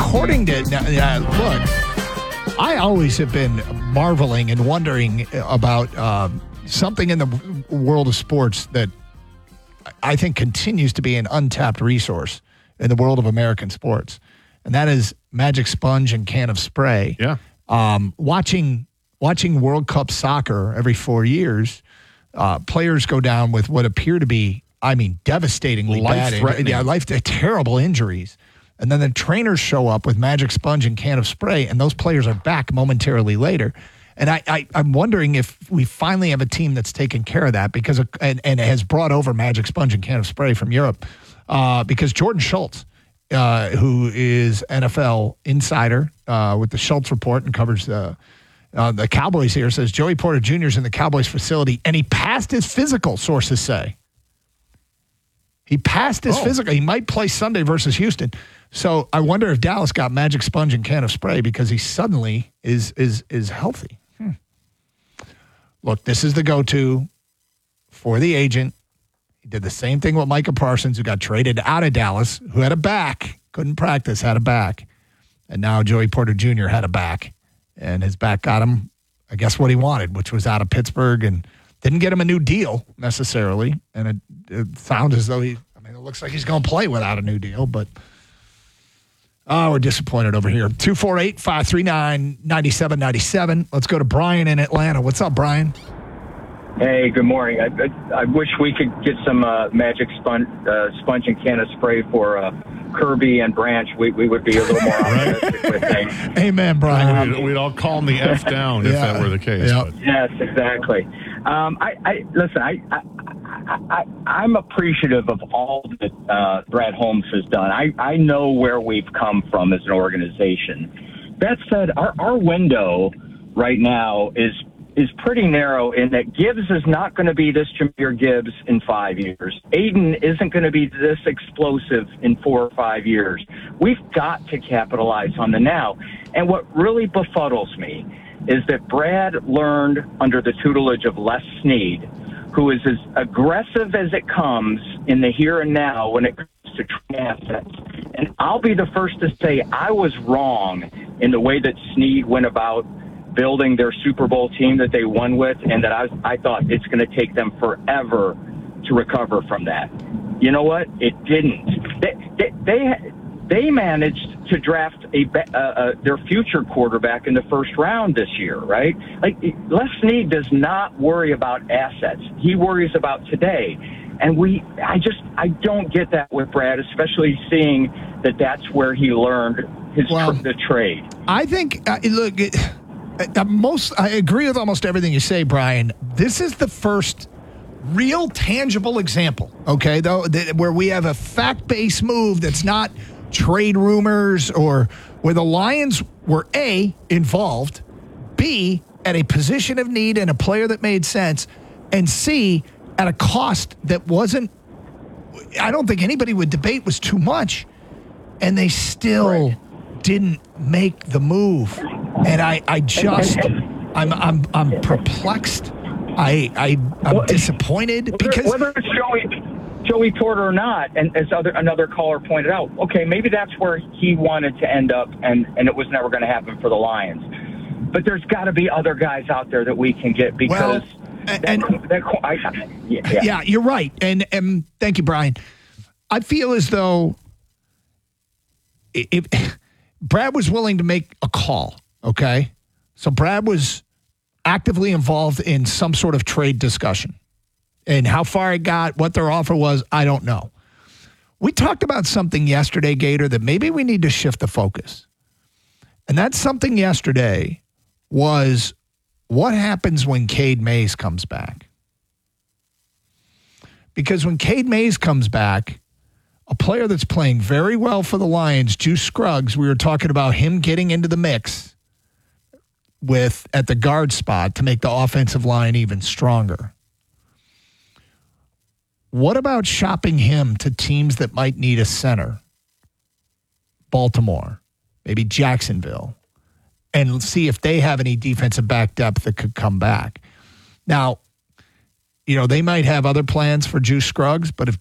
according to look, I always have been marveling and wondering about something in the world of sports that I think continues to be an untapped resource in the world of American sports, and that is Magic Sponge and Can of Spray. Yeah. Watching World Cup soccer every 4 years, players go down with what appear to be, devastatingly bad, terrible injuries. And then the trainers show up with Magic Sponge and Can of Spray, and those players are back momentarily later. And I'm wondering if we finally have a team that's taken care of that and has brought over Magic Sponge and Can of Spray from Europe. Because Jordan Schultz, who is NFL insider with the Schultz Report and covers the Cowboys here, says Joey Porter Jr. is in the Cowboys facility, and he passed his physical, sources say. He passed his physical. He might play Sunday versus Houston. So I wonder if Dallas got Magic Sponge and Can of Spray because he suddenly is healthy. Look, this is the go-to for the agent. He did the same thing with Micah Parsons, who got traded out of Dallas, who had a back, couldn't practice, had a back. And now Joey Porter Jr. had a back. And his back got him, I guess, what he wanted, which was out of Pittsburgh, and didn't get him a new deal necessarily. And it sounds as though it looks like he's going to play without a new deal, but we're disappointed over here. 248-539-9797. Let's go to Brian in Atlanta. What's up, Brian? Hey, good morning. I wish we could get some Magic Sponge and Can of Spray for Kirby and Branch. We would be a little more optimistic with things. Amen, Brian. We'd all calm the F down if that were the case. Yep. Yes, exactly. I'm appreciative of all that Brad Holmes has done. I know where we've come from as an organization. That said, our window right now is pretty narrow in that Gibbs is not going to be this Jahmyr Gibbs in 5 years. Aiden isn't going to be this explosive in 4 or 5 years. We've got to capitalize on the now. And what really befuddles me is that Brad learned under the tutelage of Les Snead, who is as aggressive as it comes in the here and now when it comes to trading assets. And I'll be the first to say I was wrong in the way that Snead went about building their Super Bowl team that they won with, and that I thought it's going to take them forever to recover from that. You know what? It didn't. They managed to draft their future quarterback in the first round this year, right? Like, Les Snead does not worry about assets. He worries about today. And I don't get that with Brad, especially seeing that that's where he learned the trade. I think, I agree with almost everything you say, Brian. This is the first real tangible example, okay, though, where we have a fact-based move that's not trade rumors, or where the Lions were A, involved, B, at a position of need and a player that made sense, and C, at a cost that wasn't, I don't think anybody would debate was too much, and they still didn't make the move. And I'm perplexed. I'm disappointed because whether it's Joey Porter or not, and as another caller pointed out, okay, maybe that's where he wanted to end up, and it was never going to happen for the Lions. But there's got to be other guys out there that we can get because. Yeah, you're right, and thank you, Brian. I feel as though if Brad was willing to make a call, okay, so Brad was actively involved in some sort of trade discussion. And how far it got, what their offer was, I don't know. We talked about something yesterday, Gator, that maybe we need to shift the focus. And that something yesterday was what happens when Cade Mays comes back. Because when Cade Mays comes back, a player that's playing very well for the Lions, Juice Scruggs, we were talking about him getting into the mix at the guard spot to make the offensive line even stronger. What about shopping him to teams that might need a center? Baltimore, maybe Jacksonville, and see if they have any defensive back depth that could come back. Now, they might have other plans for Juice Scruggs, but if